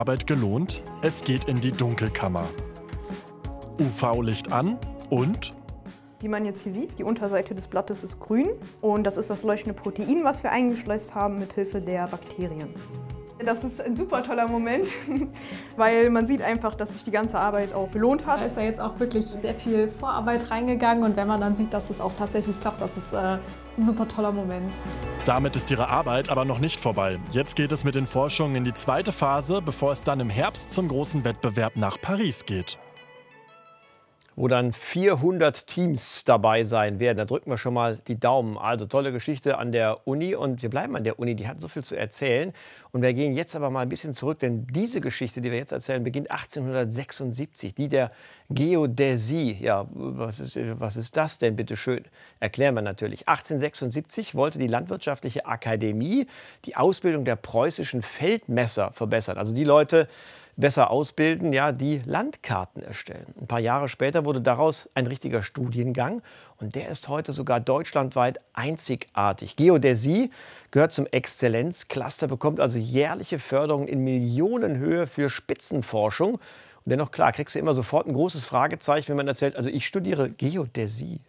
Arbeit gelohnt? Es geht in die Dunkelkammer. UV-Licht an und Wie man jetzt hier sieht, die Unterseite des Blattes ist grün und das ist das leuchtende Protein, was wir eingeschleust haben mit Hilfe der Bakterien. Das ist ein super toller Moment, weil man sieht einfach, dass sich die ganze Arbeit auch gelohnt hat. Da ist ja jetzt auch wirklich sehr viel Vorarbeit reingegangen und wenn man dann sieht, dass es auch tatsächlich klappt, das ist ein super toller Moment. damit ist ihre Arbeit aber noch nicht vorbei. Jetzt geht es mit den Forschungen in die zweite Phase, bevor es dann im Herbst zum großen Wettbewerb nach Paris geht. Wo dann 400 Teams dabei sein werden. Da drücken wir schon mal die Daumen. Also tolle Geschichte an der Uni und wir bleiben an der Uni, die hat so viel zu erzählen. Und wir gehen jetzt aber mal ein bisschen zurück, denn diese Geschichte, die wir jetzt erzählen, beginnt 1876, die der Geodäsie. Ja, was ist das denn, bitte schön? Erklären wir natürlich. 1876 wollte die Landwirtschaftliche Akademie die Ausbildung der preußischen Feldmesser verbessern. Also die Leute besser ausbilden, ja, die Landkarten erstellen. Ein paar Jahre später wurde daraus ein richtiger Studiengang und der ist heute sogar deutschlandweit einzigartig. Geodäsie gehört zum Exzellenzcluster, bekommt also jährliche Förderung in Millionenhöhe für Spitzenforschung. Und dennoch, klar, kriegst du immer sofort ein großes Fragezeichen, wenn man erzählt, also ich studiere Geodäsie.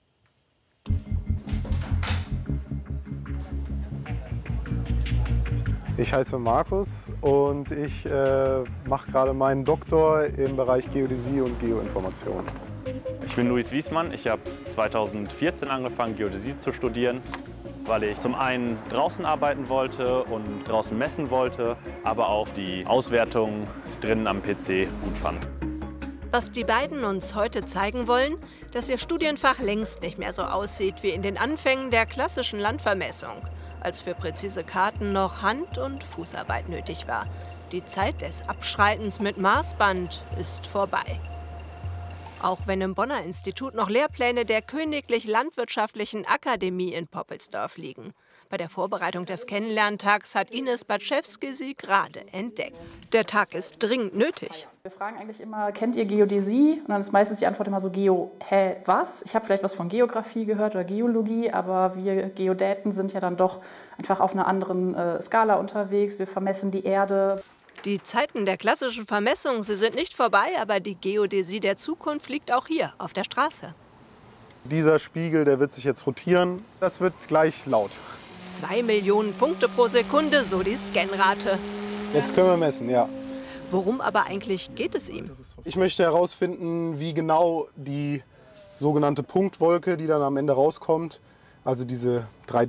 Ich heiße Markus und ich mache gerade meinen Doktor im Bereich Geodäsie und Geoinformation. Ich bin Luis Wiesmann. Ich habe 2014 angefangen, Geodäsie zu studieren, weil ich zum einen draußen arbeiten wollte und draußen messen wollte, aber auch die Auswertung drinnen am PC gut fand. Was die beiden uns heute zeigen wollen, dass ihr Studienfach längst nicht mehr so aussieht wie in den Anfängen der klassischen Landvermessung, als für präzise Karten noch Hand- und Fußarbeit nötig war. Die Zeit des Abschreitens mit Maßband ist vorbei. Auch wenn im Bonner Institut noch Lehrpläne der Königlich Landwirtschaftlichen Akademie in Poppelsdorf liegen. Bei der Vorbereitung des Kennenlerntags hat Ines Batschewski sie gerade entdeckt. Der Tag ist dringend nötig. Wir fragen eigentlich immer, kennt ihr Geodäsie? Und dann ist meistens die Antwort immer so, was? Ich habe vielleicht was von Geografie gehört oder Geologie, aber wir Geodäten sind ja dann doch einfach auf einer anderen Skala unterwegs. Wir vermessen die Erde. Die Zeiten der klassischen Vermessung, sie sind nicht vorbei, aber die Geodäsie der Zukunft liegt auch hier auf der Straße. Dieser Spiegel, der wird sich jetzt rotieren. Das wird gleich laut. 2 Millionen Punkte pro Sekunde, so die Scanrate. Jetzt können wir messen, ja. Worum aber eigentlich geht es ihm? Ich möchte herausfinden, wie genau die sogenannte Punktwolke, die dann am Ende rauskommt, also diese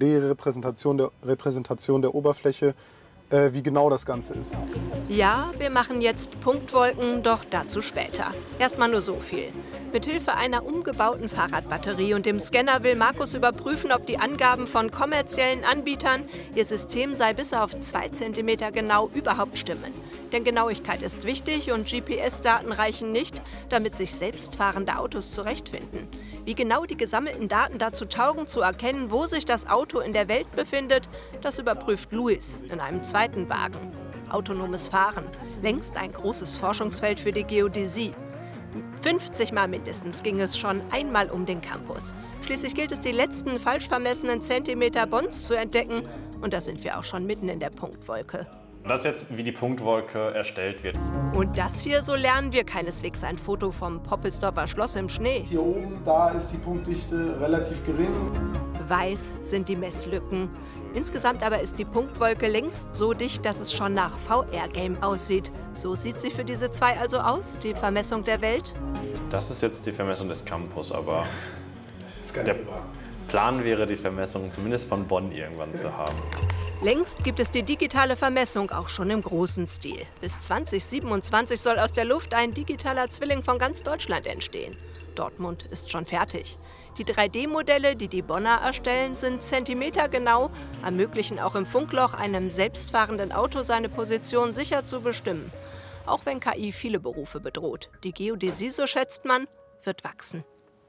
3D-Repräsentation der Oberfläche, wie genau das Ganze ist. Ja, wir machen jetzt Punktwolken, doch dazu später. Erstmal nur so viel. Mithilfe einer umgebauten Fahrradbatterie und dem Scanner will Markus überprüfen, ob die Angaben von kommerziellen Anbietern, ihr System sei bis auf 2 cm genau, überhaupt stimmen. Denn Genauigkeit ist wichtig und GPS-Daten reichen nicht, damit sich selbstfahrende Autos zurechtfinden. Wie genau die gesammelten Daten dazu taugen, zu erkennen, wo sich das Auto in der Welt befindet, das überprüft Luis in einem zweiten Wagen. Autonomes Fahren, längst ein großes Forschungsfeld für die Geodäsie. 50 Mal mindestens ging es schon einmal um den Campus. Schließlich gilt es, die letzten falsch vermessenen Zentimeter Bonds zu entdecken. Und da sind wir auch schon mitten in der Punktwolke. Das ist jetzt, wie die Punktwolke erstellt wird. Und das hier, so lernen wir, keineswegs ein Foto vom Poppelsdorfer Schloss im Schnee. Hier oben, da ist die Punktdichte relativ gering. Weiß sind die Messlücken. Insgesamt aber ist die Punktwolke längst so dicht, dass es schon nach VR-Game aussieht. So sieht sie für diese zwei also aus, die Vermessung der Welt? Das ist jetzt die Vermessung des Campus, aber der Plan wäre, die Vermessung zumindest von Bonn irgendwann zu haben. Längst gibt es die digitale Vermessung auch schon im großen Stil. Bis 2027 soll aus der Luft ein digitaler Zwilling von ganz Deutschland entstehen. Dortmund ist schon fertig. Die 3D-Modelle, die die Bonner erstellen, sind zentimetergenau, ermöglichen auch im Funkloch einem selbstfahrenden Auto seine Position sicher zu bestimmen. Auch wenn KI viele Berufe bedroht. Die Geodäsie, so schätzt man, wird wachsen.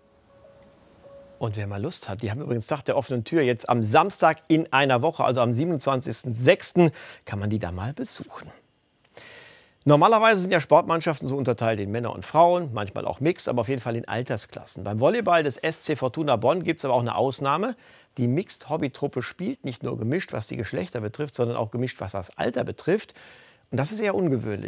Und wer mal Lust hat, die haben übrigens Tag der offenen Tür jetzt am Samstag in einer Woche, also am 27.06. kann man die da mal besuchen. Normalerweise sind ja Sportmannschaften so unterteilt in Männer und Frauen, manchmal auch mixed, aber auf jeden Fall in Altersklassen. Beim Volleyball des SC Fortuna Bonn gibt es aber auch eine Ausnahme. Die Mixed-Hobby-Truppe spielt nicht nur gemischt, was die Geschlechter betrifft, sondern auch gemischt, was das Alter betrifft. Und das ist eher ungewöhnlich.